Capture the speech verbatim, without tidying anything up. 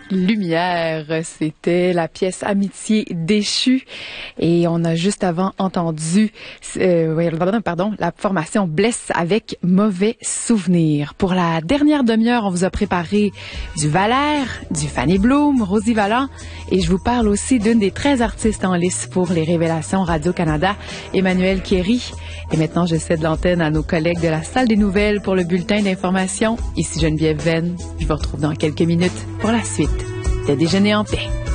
Lumière, c'était la pièce Amitié déchue et on a juste avant entendu euh, pardon, la formation Bless avec Mauvais Souvenir. Pour la dernière demi-heure, on vous a préparé du Valère, du Fanny Bloom, Rosie Vallant et je vous parle aussi d'une des treize artistes en lice pour les Révélations Radio-Canada, Emmanuelle Kéry. Et maintenant, je cède l'antenne à nos collègues de la Salle des Nouvelles pour le bulletin d'information. Ici Geneviève Venn. Je vous retrouve dans quelques minutes pour la suite de Déjeuner en paix.